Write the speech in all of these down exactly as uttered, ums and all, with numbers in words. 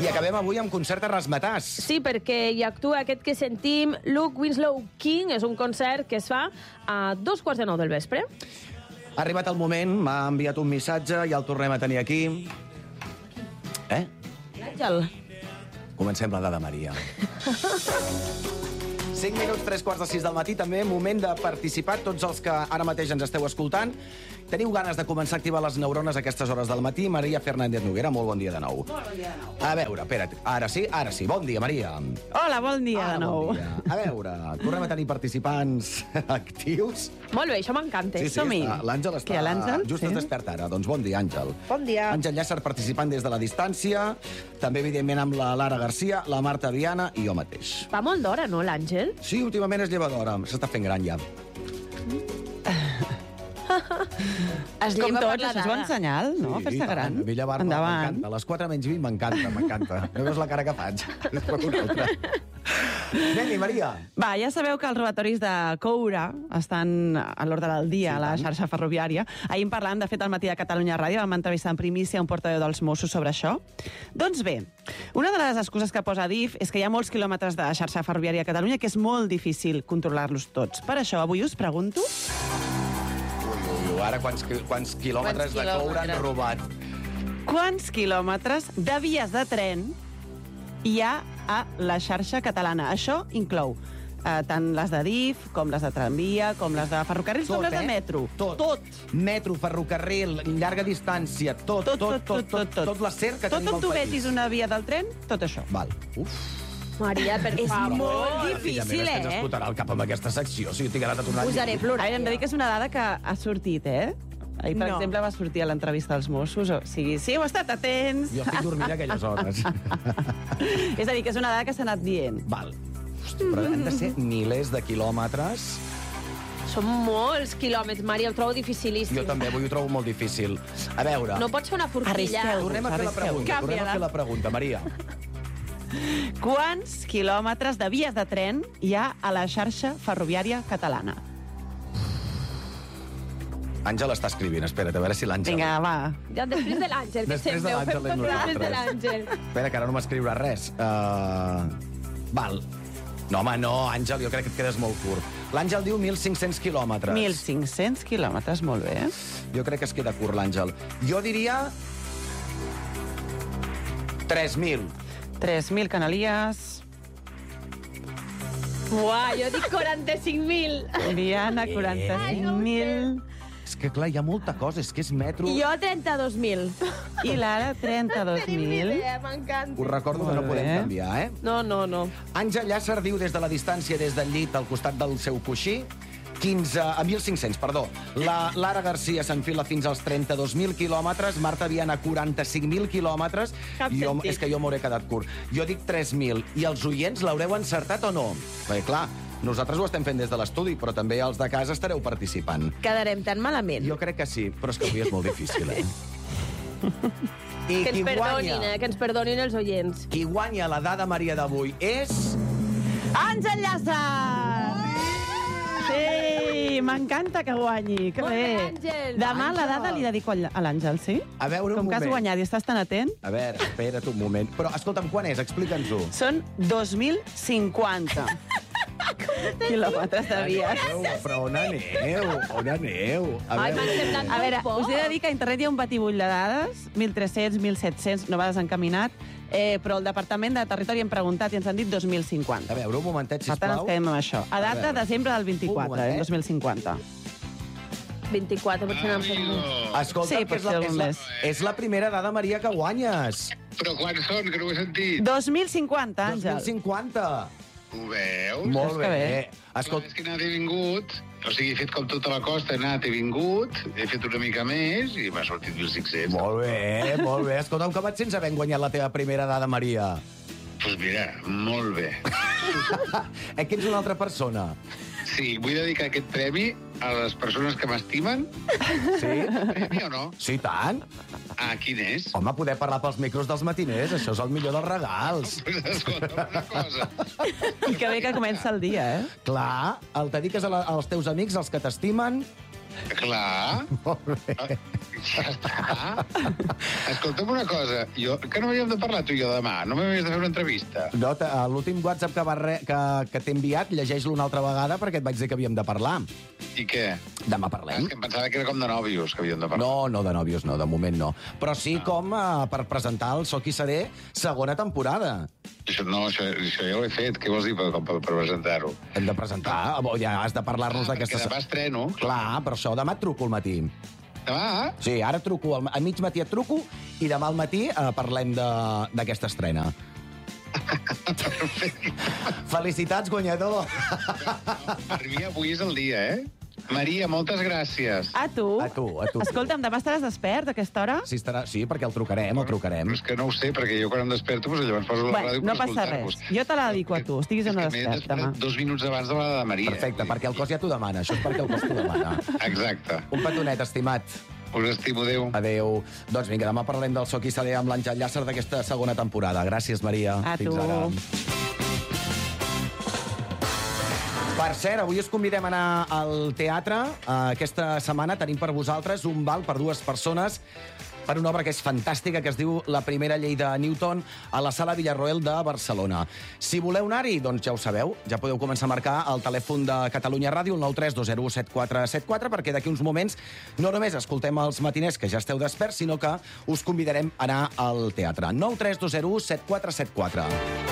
I acabem avui amb concert a Ramatàs. Sí, perquè hi actua aquest que sentim, Luke Winslow King. És un concert que es fa a dos quarts de nou del vespre. Ha arribat el moment, m'ha enviat un missatge, ja el tornem a tenir aquí. Eh? L'Àngel. Comencem la dada Maria. cinc minuts, tres quarts de sis del matí, també moment de participar, tots els que ara mateix ens esteu escoltant. Teniu ganes de començar a activar les neurones a aquestes hores del matí? Maria Fernández Noguera, molt bon dia de nou. Molt bon dia de nou. A veure, espera't, ara sí, ara sí. Bon dia, Maria. Hola, bon dia Ah, de nou. bon dia. A veure, tornem a tenir participants actius. Molt bé, això m'encanta. Sí, sí, Som-hi. està- l'Àngel està... Què, l'Àngel? Just Sí. es desperta ara. Doncs bon dia, Àngel. Bon dia. Àngel Llàcer participant des de la distància, també, evidentment, amb la Lara Garcia, la Marta Viana i jo mateix. Va molt d'hora, no, l'Àngel? Sí, últimament es lleva d'hora. S'està fent gran, ja. Es Com lleva per tots, la això és bon dada. senyal, no? Sí, Fer-se tant. gran. A mi llevar-me Endavant. m'encanta. A les quatre menys vint m'encanta, m'encanta. No veus la cara que faig? És com una altra. Anem-hi, Maria. Va, ja sabeu que els robatoris de Coura estan a l'ordre del dia Sí, a la tant. xarxa ferroviària. Ahir en parlàvem, de fet, al matí de Catalunya Ràdio, vam entrevistar en primícia un portaveu dels Mossos sobre això. Doncs bé, una de les excuses que posa D I F és que hi ha molts quilòmetres de xarxa ferroviària a Catalunya que és molt difícil controlar-los tots. Per això, avui us pregunto... Ui, ui, ui, ara quants, qui- quants quilòmetres Quants de coure han quilòmetres? robat? Quants quilòmetres de vies de tren hi ha a la xarxa catalana? Això inclou eh, tant les de D I F, com les de tramvia, com les de ferrocarrils, com les de metro. Tot. Tot. Metro, ferrocarril, llarga distància, tot, tot, tot, tot, tot, tot, tot l'acer que tot tenim on al tu país. vegis una via del tren, tot això. Val. Uf. Maria, per És favor. molt Ara, difícil, finalment, es que ens eh? explotarà el cap amb aquesta secció. Si jo tinc ganes de tornar... a dir- Posaré plorar. Ara hem de dir que és una dada que ha sortit, eh? Ahir, per No. exemple, va sortir a l'entrevista dels Mossos. O sigui, si heu estat atents... Jo estic dormint a aquelles hores. És a dir, que és una dada que s'ha anat dient. Val. Hosti, però han de ser milers de quilòmetres. Són molts quilòmetres, Maria, ho trobo dificilíssim. Jo també, avui ho trobo molt difícil. A veure, No pots fer una forquilla. Arrisqueu. tornem a fer la Arrisqueu. pregunta. Tornem a Canvia-la. fer la pregunta, Maria. Quants quilòmetres de vies de tren hi ha a la xarxa ferroviària catalana? Àngel està escrivint, espera't, a veure si l'Àngel... Vinga, va. Ja després de l'Àngel, que Després de sempre ho l'Àngel fem anem tot després de nosaltres. l'Àngel. Espera, que ara no m'escriurà res. Uh... Val. No, home, no, Àngel, jo crec que et quedes molt curt. L'Àngel diu mil cinc-cents quilòmetres. mil cinc-cents quilòmetres, molt bé. Jo crec que es queda curt, l'Àngel. Jo diria... tres mil. tres mil canalies. Uah, jo dic quaranta-cinc mil. Diana, Ai, quaranta-cinc no ho mil. És que, clar, hi ha molta cosa, és que és metro... I jo trenta-dos mil. I l'Ara, trenta-dos Tenim ni mil. idea, m'encanta. Us recordo que no Molt podem bé. canviar, eh? No, no, no. Àngel Llàcer diu des de la distància, des del llit, al costat del seu coixí, quinze, a mil cinc-cents, perdó. La Lara Garcia s'enfila fins als trenta-dos mil quilòmetres, Marta Viana, quaranta-cinc mil quilòmetres, Cap jo, sentit. és que jo m'hauré quedat curt. Jo dic tres mil. I els oients l'haureu encertat o no? Perquè, clar, nosaltres ho estem fent des de l'estudi, però també els de casa estareu participant. Quedarem tan malament. Jo crec que sí, però és que avui és molt difícil, eh? I Que ens qui perdonin, guanya, eh? Que ens perdonin els oients. qui guanya la dada Maria d'avui és... Àngel Llàcer! Sí, m'encanta que guanyi, que Molt bé. bé, Àngel. Demà la Àngel. dada li dedico al- a l'Àngel, sí? A veure, un Com que has moment. guanyat i estàs tan atent, A veure, espera't un moment. Però, escolta'm, quan és? Explica'ns-ho. són dos mil cinquanta quilòmetres de vies. Aneu, però on aneu? On aneu? A Ai, m'han veure... semblat A veure, poc. us he de dir que a internet hi ha un batibull de dades, mil tres-cents, mil set-cents, no va desencaminat, eh, però el Departament de Territori hem preguntat i ens han dit dos mil cinquanta. A veure, un momentet, Per tant, ens sisplau. quedem amb això. A data veure. de desembre del Un vint-i-quatre, momentet. eh, dos mil cinquanta. vint-i-quatre, potser n'han fet més. Escolta, Sí, que pot és la, ser és, algun la, més. és la primera dada, Maria, que guanyes. Però quants són, que no ho he sentit? dos mil cinquanta, dos mil Àngel. cinquanta. Ho veus? Molt que bé. bé. Escolta, Escolta, és que he anat i vingut, o sigui, he fet com tota la costa, he anat i vingut, he fet una mica més i m'ha sortit mil cinc-cents. molt bé, molt bé. Escolta'm, com et sents havent guanyat la teva primera dada, Maria? Doncs pues mira, molt bé. Eh, que ets una altra persona. Sí, vull dedicar aquest premi a les persones que m'estimen. Sí? Premi o no? Sí, tant. Ah, quin és? Home, poder parlar pels micros dels matiners, això és el millor dels regals. Pues escolta'm una cosa. I que bé que comença el dia, eh? Clar, el dediques a la, als teus amics, als que t'estimen, Clar. Molt bé. Ja està. Escolta'm una cosa, jo, que no havíem de parlar tu i jo demà, no m'havies de fer una entrevista. No, te- a l'últim WhatsApp que, va re, que, que t'he enviat, llegeix-lo una altra vegada perquè et vaig dir que havíem de parlar. I què? Demà És parlem. que em pensava que era com de nòvios que havíem de parlar. No, no de nòvios, no, de moment no. Però sí com uh, per presentar el Soc qui seré segona temporada. Això, no, això, això ja ho he fet. Què vols dir per, per, per presentar-ho? Hem de presentar, o ja has de parlar-nos Ah, d'aquesta... perquè demà estreno. Clar, però això demà et truco al matí. Demà? Sí, ara truco, al- a mig matí et truco i demà al matí uh, parlem de- d'aquesta estrena. Felicitats, guanyador! Per mi avui és el dia, eh? Maria, moltes gràcies. A tu? A tu, a tu. Escolta'm, demà estaràs despert a aquesta hora? Sí, estarà, sí, perquè el trucarem, el trucarem. Però és que no ho sé, perquè jo quan em desperto, doncs llavors poso la Bé, ràdio no per passa escoltar-vos. res. Jo te la dedico a tu. Estiguis o no És que m'he despert, demà. despertat dos minuts abans de l'hora de Maria. Perfecte, perquè el cos ja t'ho demana. Això és perquè el cos t'ho demana. Exacte. Un petonet, estimat. Us estimo, adéu. Adéu. Doncs vinga, demà parlem del Soc qui seré amb l'Àngel Llàcer d'aquesta segona temporada. Gràcies, Maria. A Fins tu. ara. Per cert, avui us convidem a anar al teatre. Aquesta setmana tenim per vosaltres un val per dues persones per una obra que és fantàstica, que es diu La primera llei de Newton, a la Sala Villarroel de Barcelona. Si voleu anar-hi, doncs ja ho sabeu, ja podeu començar a marcar el telèfon de Catalunya Ràdio, el nou tres dos zero u set quatre set quatre, perquè d'aquí uns moments no només escoltem els matiners que ja esteu desperts, sinó que us convidarem a anar al teatre. nou tres dos zero u set quatre set quatre.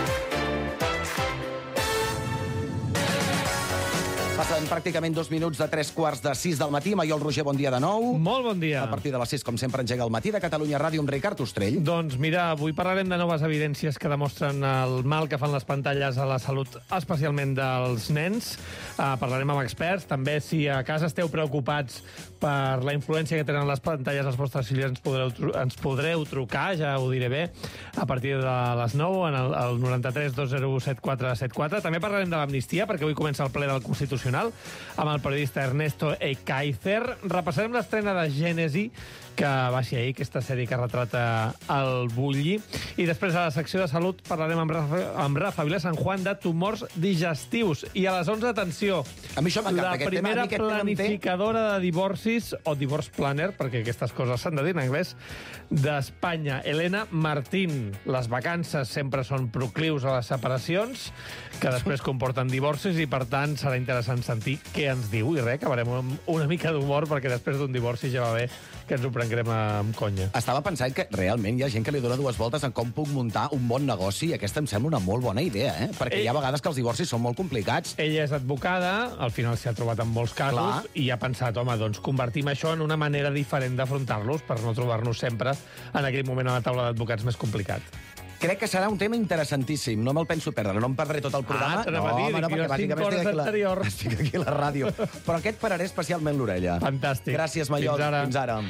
Passen pràcticament dos minuts de tres quarts de sis del matí. Maiol Roger, bon dia de nou. Molt bon dia. A partir de les sis, com sempre, engega el matí de Catalunya Ràdio amb Ricard Ostrell. Doncs mira, avui parlarem de noves evidències que demostren el mal que fan les pantalles a la salut, especialment dels nens. Uh, parlarem amb experts. També, si a casa esteu preocupats per la influència que tenen les pantalles als vostres fills, ens podreu, tru- ens podreu trucar, ja ho diré bé, a partir de les nou, en el, el noranta-tres dos zero u set quatre set quatre. També parlarem de l'amnistia, perquè avui comença el ple del Constitucional, amb el periodista Ernesto Ekaizer. Repassarem l'estrena de Gènesi, que va ser ahir, aquesta sèrie que retrata el Bulli. I després, a la secció de salut, parlarem amb Rafa, amb Rafa Vila San Juan de tumors digestius. I a les onze, atenció, A mi això m'encanta, la aquest tema. A primera mi aquest tema em té- planificadora de divorcis, o divorce planner, perquè aquestes coses s'han de dir en anglès, d'Espanya, Elena Martín. Les vacances sempre són proclius a les separacions, que després comporten divorcis, i per tant serà interessant sentir què ens diu. I res, acabarem amb una mica d'humor, perquè després d'un divorci ja va bé que ens ho prenguem amb conya. Estava pensant que realment hi ha gent que li dona dues voltes en com puc muntar un bon negoci, i aquesta em sembla una molt bona idea, eh? Perquè Ei. hi ha vegades que els divorcis són molt complicats. Ella és advocada, al final s'hi ha trobat en molts casos, Clar. i ha pensat, home, doncs convertim això en una manera diferent d'afrontar-los per no trobar-nos sempre en aquell moment a la taula d'advocats més complicat. Crec que serà un tema interessantíssim. No me'l penso perdre. No em perdré tot el programa. Ah, t'anava a dir, home, dic, no, perquè jo cinc bàsicament hores estic aquí, a la, anteriors. estic aquí a la ràdio. Però aquest pararé especialment l'orella. Fantàstic. Gràcies, Maiol. Fins ara. Fins ara.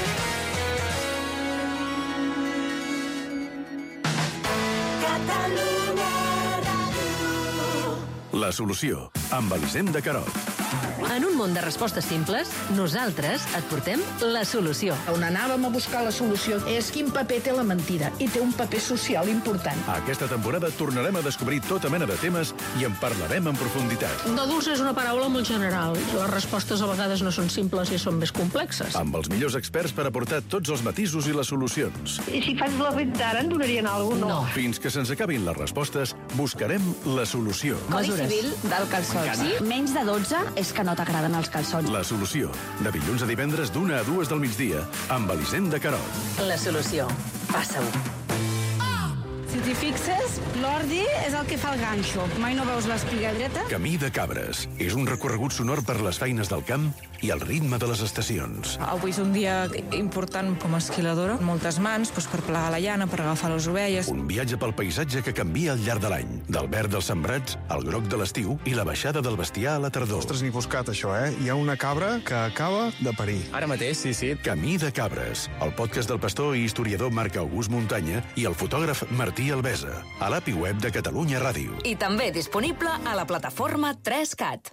La solució, amb Elisenda Carot. En un món de respostes simples, nosaltres et portem la solució. On anàvem a buscar la solució és quin paper té la mentida, i té un paper social important. Aquesta temporada tornarem a descobrir tota mena de temes i en parlarem en profunditat. No dulce és una paraula molt general. Les respostes a vegades no són simples i són més complexes. Amb els millors experts per aportar tots els matisos i les solucions. I si faig la venta ara, en donarien alguna cosa? No. Fins que se'ns acabin les respostes, buscarem la solució. Codi civil del calçot. Sí? Menys de dotze és que no t'agraden els calçons. La solució, de dilluns a divendres d'una a dues del migdia, amb Elisenda Carot. La solució. Passa-ho. Si t'hi fixes, l'ordi és el que fa el ganxo. Mai no veus l'espiga dreta? Camí de Cabres és un recorregut sonor per les feines del camp i el ritme de les estacions. Avui és un dia important com a esquiladora. Moltes mans doncs, per plegar la llana, per agafar les ovelles. Un viatge pel paisatge que canvia al llarg de l'any. Del verd dels sembrats, al groc de l'estiu i la baixada del bestiar a la tardor. Ostres, ni buscat, això, eh? Hi ha una cabra que acaba de parir. Ara mateix, sí, sí. Camí de Cabres, el podcast del pastor i historiador Marc August Muntanya i el fotògraf Martí Albesa, a l'A P I web de Catalunya Ràdio. I també disponible a la plataforma tres cat.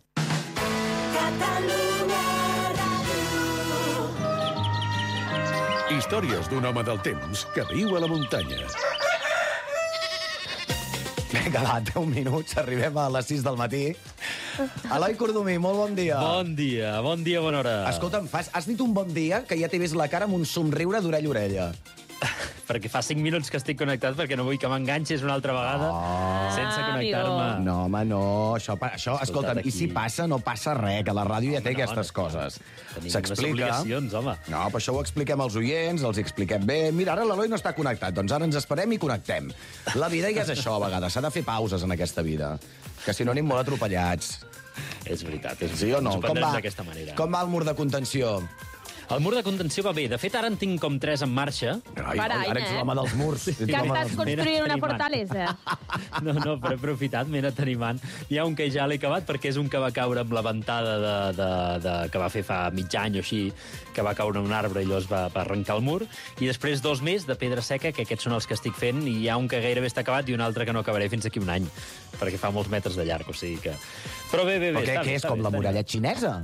Històries d'un home del temps que viu a la muntanya. Vinga, va, deu minuts, arribem a les sis del matí. Eloi Cordomí, molt bon dia. Bon dia, bon dia, bona hora. Escolta'm, fas, has dit un bon dia que ja t'he vist la cara amb un somriure d'orella a orella. Perquè fa cinc minuts que estic connectat perquè no vull que m'enganxis una altra vegada oh. sense connectar-me. No, home, no. Això, això escolta'm, i si passa, no passa res, que la ràdio ja té no, aquestes no, coses. S'explica. Home. No, però això ho expliquem als oients, els expliquem bé. Mira, ara l'Eloi no està connectat, doncs ara ens esperem i connectem. La vida ja és això, a vegades. S'ha de fer pauses en aquesta vida, que si no anem molt atropellats. És veritat, és veritat. Sí o no? Com va, d'aquesta manera. Com va el mur de contenció? El mur de contenció va bé. De fet, ara en tinc com tres en marxa. Ai, Carai, ara ets eh? l'home dels murs. Que estàs construint una fortalesa. No, no, però he aprofitat, m'he anat animant. Hi ha un que ja l'he acabat perquè és un que va caure amb la ventada de, de, de, que va fer fa mig any o així, que va caure en un arbre i llavors va, va arrencar el mur. I després dos més de pedra seca, que aquests són els que estic fent, i hi ha un que gairebé està acabat i un altre que no acabaré fins aquí un any, perquè fa molts metres de llarg, o sigui que... Però bé, bé, bé. Però què, què és, com la muralla xinesa?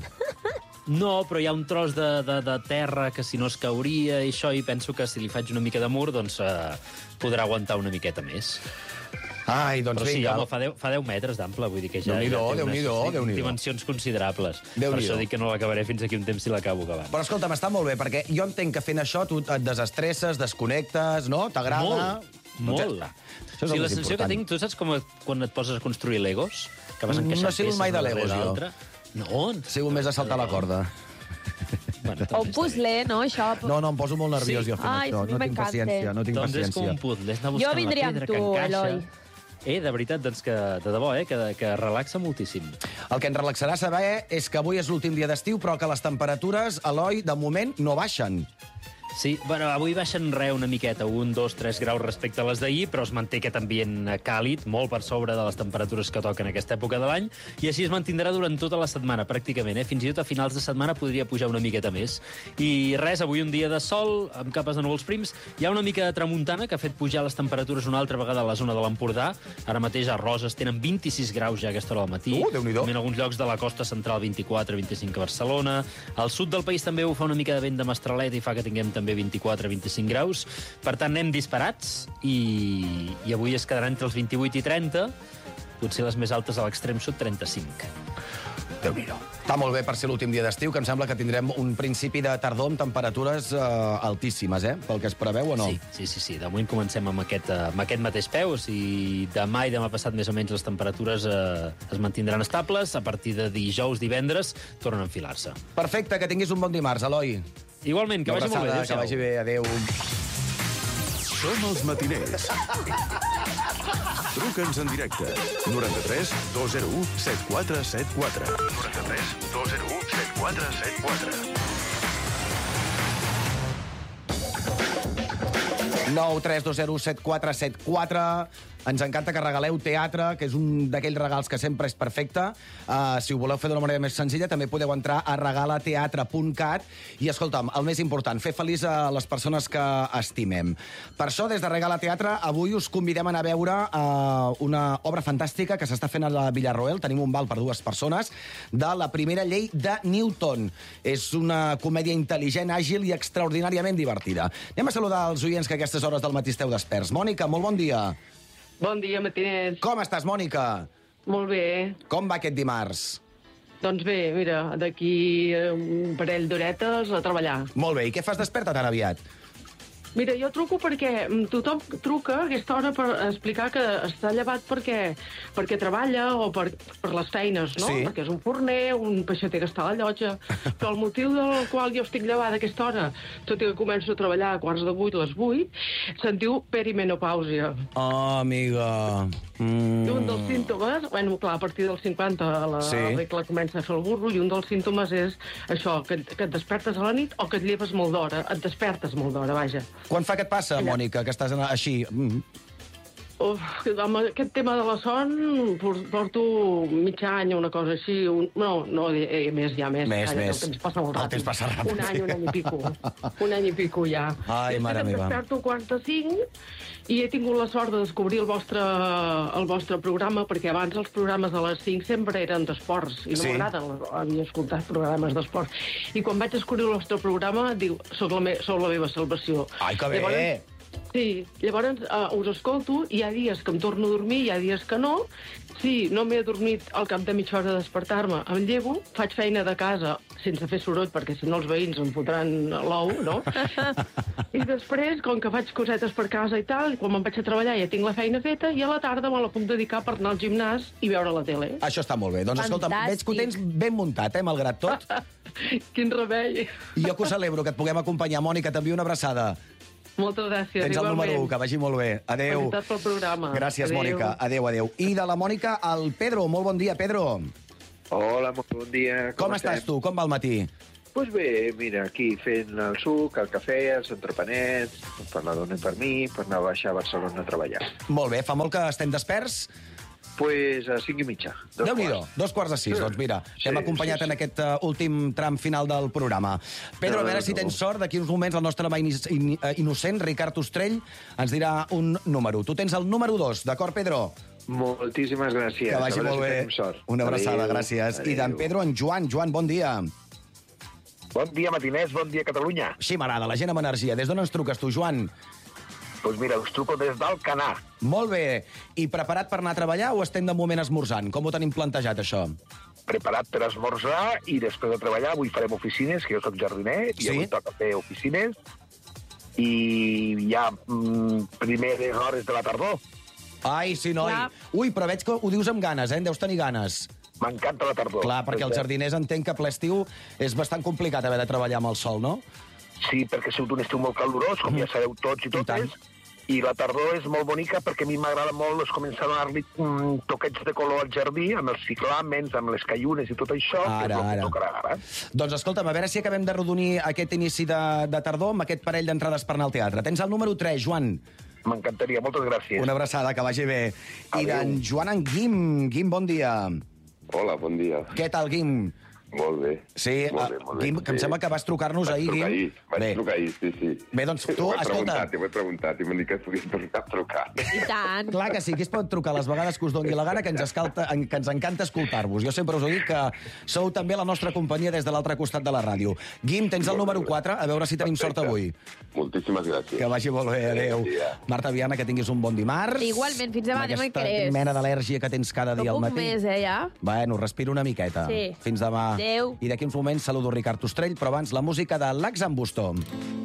No, però hi ha un tros de, de, de terra que si no es cauria i això, i penso que si li faig una mica de mur, doncs eh, podrà aguantar una miqueta més. Ai, doncs però sí, vinga. home, fa deu, fa deu metres d'ample, vull dir que ja, ja té unes sí, dimensions considerables. Per això dic que no l'acabaré fins aquí un temps si l'acabo acabant. Però escolta'm, està molt bé, perquè jo entenc que fent això tu et desestresses, desconnectes, no? T'agrada? Molt, molt. O sigui, la sensació que tinc, tu saps com quan et poses a construir Legos? Que vas encaixant no he sigut mai de Legos, jo. No? He sigut més a saltar la corda. Bueno, o un puzzle, no, això? No, no, em poso molt nerviós sí? jo fent Ai, això. No tinc paciència, no tinc doncs paciència. És com un puzzle, és anar buscant jo vindria la pedra amb tu, que encaixa. Eloi. Eh, de veritat, doncs que, de debò, eh, que, que relaxa moltíssim. El que ens relaxarà saber és que avui és l'últim dia d'estiu, però que les temperatures, Eloi, de moment no baixen. Sí, bueno, avui baixen re una miqueta, un, dos, tres graus respecte a les d'ahir, però es manté aquest ambient càlid, molt per sobre de les temperatures que toquen aquesta època de l'any, i així es mantindrà durant tota la setmana, pràcticament, eh? Fins i tot a finals de setmana podria pujar una miqueta més. I res, avui un dia de sol, amb capes de núvols prims, hi ha una mica de tramuntana que ha fet pujar les temperatures una altra vegada a la zona de l'Empordà. Ara mateix a Roses tenen vint-i-sis graus ja a aquesta hora del matí. Uh, Déu-n'hi-do. En alguns llocs de la costa central vint-i-quatre vint-i-cinc a Barcelona. Al sud del país també ho fa una mica de vent de mestralet i fa que tinguem també vint-i-quatre vint-i-cinc graus. Per tant, anem disparats i, i avui es quedarà entre els vint-i-vuit i trenta, potser les més altes a l'extrem sud, trenta-cinc. Déu-n'hi-do. Està molt bé per ser l'últim dia d'estiu, que em sembla que tindrem un principi de tardor amb temperatures eh, altíssimes, eh? Pel que es preveu o no? Sí, sí, sí. sí. De moment comencem amb aquest, amb aquest mateix peus i demà i demà passat més o menys les temperatures eh, es mantindran estables. A partir de dijous, divendres, tornen a enfilar-se. Perfecte, que tinguis un bon dimarts, Eloi. Igualment, que vagi molt bé. Que vagi bé, adéu. Som els matiners. Truca'ns en directe. noranta-tres dos zero u set quatre set quatre. noranta-tres dos zero u set quatre set quatre. nou tres dos zero set quatre set quatre. Ens encanta que regaleu teatre, que és un d'aquells regals que sempre és perfecte. Uh, si ho voleu fer d'una manera més senzilla, també podeu entrar a regalateatre punt cat. I, escolta'm, el més important, fer feliç a les persones que estimem. Per això, des de Regala Teatre, avui us convidem a anar a veure uh, una obra fantàstica que s'està fent a la Villarroel. Tenim un val per dues persones, de La primera llei de Newton. És una comèdia intel·ligent, àgil i extraordinàriament divertida. Anem a saludar els oients que a aquestes hores del matí esteu desperts. Mònica, molt bon dia. Bon dia, matiners. Com estàs, Mònica? Molt bé. Com va aquest dimarts? Doncs bé, mira, d'aquí un parell d'horetes a treballar. Molt bé, i què fas desperta tan aviat? Mira, jo truco perquè tothom truca a aquesta hora per explicar que està llevat perquè, perquè treballa o per, per les feines, no? Sí. Perquè és un forner, un peixater que està a la llotja. Però el motiu del qual jo estic llevada a aquesta hora, tot i que començo a treballar a quarts de vuit, les vuit, se'n diu perimenopàusia. Oh, amiga... Mm. I un dels símptomes, bueno, clar, a partir dels cinquanta la sí. regla comença a fer el burro, i un dels símptomes és això, que, que et despertes a la nit o que et lleves molt d'hora. Et despertes molt d'hora, vaja. Quan fa que et passa, Allà. Mònica, que estàs així? Mm. Uf, amb aquest tema de la son porto mig any o una cosa així. Un, no, no, eh, més, ja més. Més, Calla, més. El temps passa molt ràpid. El temps passa ràpid. Un any, un any i pico. Un any i pico, ja. Ai, mare meva. Em desperto a quarts de cinc i he tingut la sort de descobrir el vostre, el vostre programa, perquè abans els programes de les cinc sempre eren d'esports, i no sí. m'agraden, havia escoltat programes d'esports. I quan vaig descobrir el vostre programa, diu, soc la, me soc la meva salvació. Ai, que bé! Llavors, Sí, llavors uh, us escolto, hi ha dies que em torno a dormir, hi ha dies que no. Si no m'he adormit al cap de mitja hora de despertar-me, em llevo, faig feina de casa sense fer soroll, perquè si no els veïns em fotran l'ou, no? I després, com que faig cosetes per casa i tal, quan me'n vaig a treballar ja tinc la feina feta, i a la tarda me la puc dedicar per anar al gimnàs i veure la tele. Això està molt bé. Doncs escolta, veig que ho tens ben muntat, eh, malgrat tot. Quin remei. I jo que ho celebro, que et puguem acompanyar. Mònica, t'envio una abraçada. Moltes gràcies, Tens el número u, que vagi molt bé. Adéu. Felicitats pel programa. Gràcies, adéu. Mònica. Adéu, adéu. I de la Mònica, el Pedro. Molt bon dia, Pedro. Hola, molt bon dia. Com, Com estàs tu? Com va el matí? Doncs pues bé, mira, aquí fent el suc, el cafè, els entrepenets, per la dona i per mi, per anar a baixar a Barcelona a treballar. Molt bé, fa molt que estem desperts? Pues a cinc i mitja. Déu-n'hi-do, dos quarts de sis. Sí. Doncs mira, sí, t'hem acompanyat sí, sí. en aquest uh, últim tram final del programa. Pedro, no, a veure no, si tens no. sort, d'aquí uns moments el nostre mà in innocent, Ricard Ostrell, ens dirà un número. Tu tens el número dos, d'acord, Pedro? Moltíssimes gràcies. Que vagi molt bé. Una abraçada, adéu, gràcies. Adéu. I d'en Pedro, en Joan. Joan, bon dia. Bon dia, matiners, bon dia, Catalunya. Sí, m'agrada, la gent amb energia. Des d'on ens truques tu, Joan? Doncs pues mira, us truco des d'Alcanar. Molt bé. I preparat per anar a treballar o estem de moment esmorzant? Com ho tenim plantejat, això? Preparat per esmorzar i després de treballar avui farem oficines, que jo soc jardiner, sí? I avui toca fer oficines. I hi ha mm, primeres hores de la tardor. Ai, sí, noi. Clar. Ui, però veig que ho dius amb ganes, eh? En deus tenir ganes. M'encanta la tardor. Clar, perquè els jardiners entenc que ple estiu és bastant complicat haver de treballar amb el sol, no? Sí, perquè ha sigut un estiu molt calorós, com ja sabeu tots i totes, i, i la tardor és molt bonica perquè a mi m'agrada molt doncs, començar a donar-li mm, toquets de color al jardí, amb els ciclàmens, amb les caiunes i tot això, ara, que és el que ara. tocarà ara. Doncs escolta'm, a veure si acabem de rodonir aquest inici de, de tardor amb aquest parell d'entrades per anar al teatre. Tens el número tres, Joan. M'encantaria, moltes gràcies. Una abraçada, que vagi bé. Adéu. I d'en Joan en Guim. Guim, bon dia. Hola, bon dia. Què tal, Guim? Molt bé. Sí, molt bé, molt bé. Guim, que em sí. sembla que vas trucar-nos ahir, Guim. Ahir, vaig bé. trucar ahir, sí, sí. Bé, doncs tu, ho he escolta... Preguntat, ho he preguntat i m'han dit que es pogués tornar a trucar. I tant. Clar que sí, que es pot trucar les vegades que us doni la gana, que ens, escalta, que ens encanta escoltar-vos. Jo sempre us ho dic que sou també la nostra companyia des de l'altre costat de la ràdio. Guim, tens el número quatre, a veure si tenim Perfecte. sort avui. Moltíssimes gràcies. Que vagi molt bé, adéu. Marta Viana, que tinguis un bon dimarts. Igualment, fins demà, demà hi Aquesta creus. mena d'al·lèrgia que tens cada dia no al matí. No puc més, eh, ja? Bueno, respira una miqueta. Sí. Fins demà. Adéu. I d'aquí uns moments saludo Ricard Ostrell, però abans la música de l'Ax en Bustó.